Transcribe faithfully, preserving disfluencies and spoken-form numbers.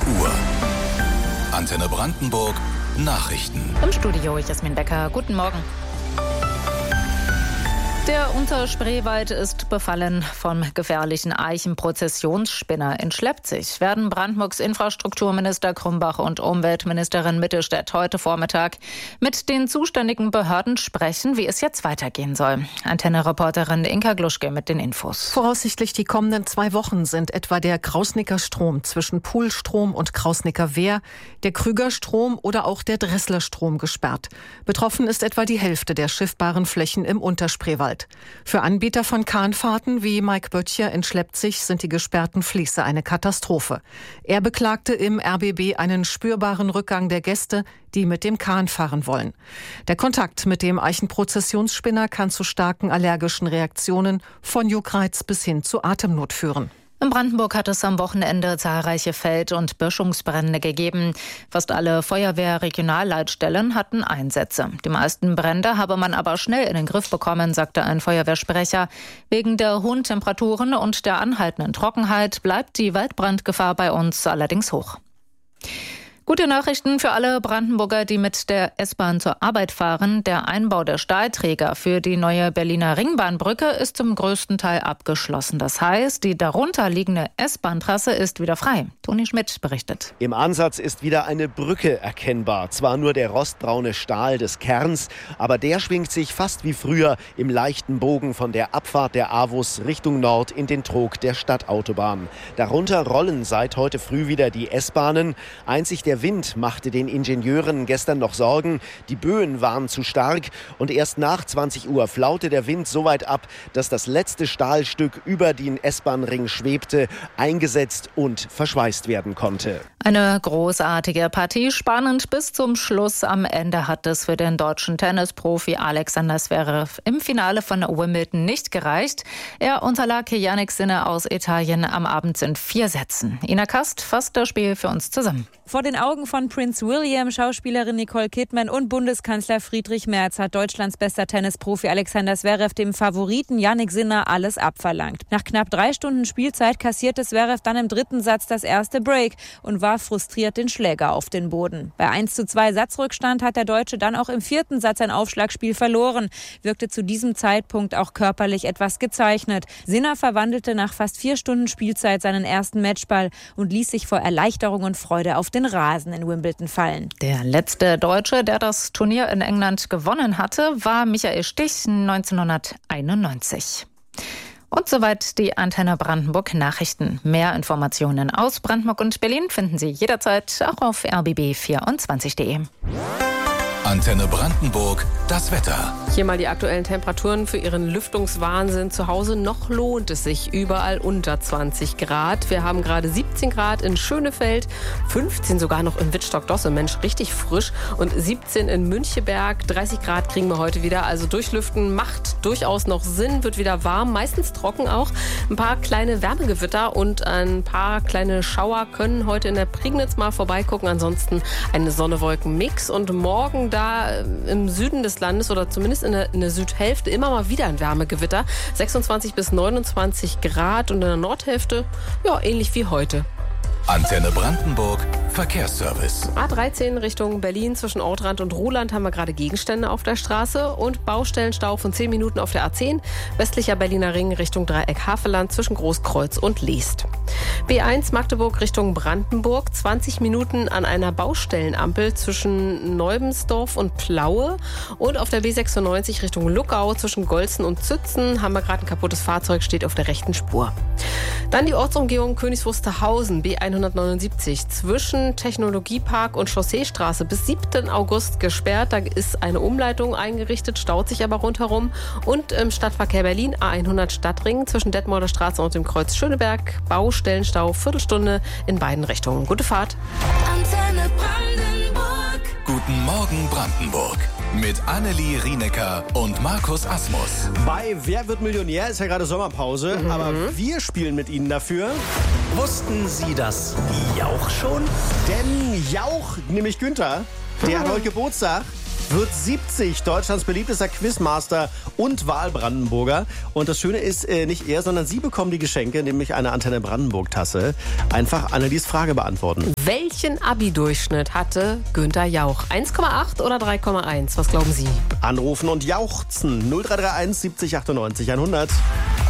Uhr. Antenne Brandenburg Nachrichten. Im Studio Jasmin Becker. Guten Morgen. Der Unterspreewald ist befallen vom gefährlichen Eichenprozessionsspinner. In Schleppzig werden Brandenburgs Infrastrukturminister Krumbach und Umweltministerin Mittelstädt heute Vormittag mit den zuständigen Behörden sprechen, wie es jetzt weitergehen soll. Antenne-Reporterin Inka Gluschke mit den Infos. Voraussichtlich die kommenden zwei Wochen sind etwa der Krausnicker Strom zwischen Poolstrom und Krausnicker Wehr, der Krüger Strom oder auch der Dressler Strom gesperrt. Betroffen ist etwa die Hälfte der schiffbaren Flächen im Unterspreewald. Für Anbieter von Kahnfahrten wie Mike Böttcher in Schleppzig sind die gesperrten Fließe eine Katastrophe. Er beklagte im R B B einen spürbaren Rückgang der Gäste, die mit dem Kahn fahren wollen. Der Kontakt mit dem Eichenprozessionsspinner kann zu starken allergischen Reaktionen von Juckreiz bis hin zu Atemnot führen. In Brandenburg hat es am Wochenende zahlreiche Feld- und Böschungsbrände gegeben. Fast alle Feuerwehr-Regionalleitstellen hatten Einsätze. Die meisten Brände habe man aber schnell in den Griff bekommen, sagte ein Feuerwehrsprecher. Wegen der hohen Temperaturen und der anhaltenden Trockenheit bleibt die Waldbrandgefahr bei uns allerdings hoch. Gute Nachrichten für alle Brandenburger, die mit der S-Bahn zur Arbeit fahren. Der Einbau der Stahlträger für die neue Berliner Ringbahnbrücke ist zum größten Teil abgeschlossen. Das heißt, die darunter liegende S-Bahn-Trasse ist wieder frei. Toni Schmidt berichtet. Im Ansatz ist wieder eine Brücke erkennbar. Zwar nur der rostbraune Stahl des Kerns, aber der schwingt sich fast wie früher im leichten Bogen von der Abfahrt der A W U S Richtung Nord in den Trog der Stadtautobahn. Darunter rollen seit heute früh wieder die S-Bahnen. Einzig der Wind machte den Ingenieuren gestern noch Sorgen. Die Böen waren zu stark und erst nach zwanzig Uhr flaute der Wind so weit ab, dass das letzte Stahlstück über den S-Bahn-Ring schwebte, eingesetzt und verschweißt werden konnte. Eine großartige Partie, spannend bis zum Schluss. Am Ende hat es für den deutschen Tennisprofi Alexander Zverev im Finale von Wimbledon nicht gereicht. Er unterlag Jannik Sinner aus Italien am Abend in vier Sätzen. Ina Kast fasst das Spiel für uns zusammen. Vor den Augen von Prince William, Schauspielerin Nicole Kidman und Bundeskanzler Friedrich Merz hat Deutschlands bester Tennisprofi Alexander Zverev dem Favoriten Jannik Sinner alles abverlangt. Nach knapp drei Stunden Spielzeit kassierte Zverev dann im dritten Satz das erste Break und warf frustriert den Schläger auf den Boden. Bei eins zu zwei Satzrückstand hat der Deutsche dann auch im vierten Satz ein Aufschlagspiel verloren, wirkte zu diesem Zeitpunkt auch körperlich etwas gezeichnet. Sinner verwandelte nach fast vier Stunden Spielzeit seinen ersten Matchball und ließ sich vor Erleichterung und Freude auf den Rasen in Wimbledon fallen. Der letzte Deutsche, der das Turnier in England gewonnen hatte, war Michael Stich neunzehnhunderteinundneunzig. Und soweit die Antenne Brandenburg Nachrichten. Mehr Informationen aus Brandenburg und Berlin finden Sie jederzeit auch auf r b b vierundzwanzig punkt de. Antenne Brandenburg, das Wetter. Hier mal die aktuellen Temperaturen für Ihren Lüftungswahnsinn zu Hause. Noch lohnt es sich, überall unter zwanzig Grad. Wir haben gerade siebzehn Grad in Schönefeld, fünfzehn sogar noch in Wittstock-Dosse, Mensch, richtig frisch. Und siebzehn in Müncheberg, dreißig Grad kriegen wir heute wieder. Also durchlüften macht durchaus noch Sinn, wird wieder warm, meistens trocken auch. Ein paar kleine Wärmegewitter und ein paar kleine Schauer können heute in der Prignitz mal vorbeigucken. Ansonsten eine Sonne-Wolken-Mix und morgen da im Süden des Landes oder zumindest in der, in der Südhälfte immer mal wieder ein Wärmegewitter. sechsundzwanzig bis neunundzwanzig Grad und in der Nordhälfte ja ähnlich wie heute. Antenne Brandenburg Verkehrsservice. A dreizehn Richtung Berlin zwischen Ortrand und Ruhland haben wir gerade Gegenstände auf der Straße und Baustellenstau von zehn Minuten auf der A zehn. Westlicher Berliner Ring Richtung Dreieck Havelland zwischen Großkreuz und Leest. B eins Magdeburg Richtung Brandenburg, zwanzig Minuten an einer Baustellenampel zwischen Neubensdorf und Plaue. Und auf der B sechsundneunzig Richtung Luckau zwischen Golzen und Zützen haben wir gerade ein kaputtes Fahrzeug, steht auf der rechten Spur. Dann die Ortsumgehung Königs Wusterhausen, B hundertneunundsiebzig, zwischen Technologiepark und Chausseestraße bis siebten August gesperrt. Da ist eine Umleitung eingerichtet, staut sich aber rundherum. Und im Stadtverkehr Berlin A hundert Stadtring zwischen Detmolder Straße und dem Kreuz Schöneberg, Baustellenstau, Viertelstunde in beiden Richtungen. Gute Fahrt. Antenne Brandenburg. Guten Morgen Brandenburg. Mit Annelie Rienecker und Markus Asmus. Bei Wer wird Millionär ist ja gerade Sommerpause, mhm. aber wir spielen mit Ihnen dafür. Wussten Sie das Jauch schon? Denn Jauch, nämlich Günther, der hat heute Geburtstag. wird siebzig, Deutschlands beliebtester Quizmaster und Wahlbrandenburger. Und das Schöne ist, nicht er, sondern Sie bekommen die Geschenke, nämlich eine Antenne Brandenburg-Tasse. Einfach Annelies Frage beantworten. Welchen Abi-Durchschnitt hatte Günther Jauch? eins Komma acht oder drei Komma eins? Was glauben Sie? Anrufen und jauchzen. null drei drei eins siebzig achtundneunzig hundert.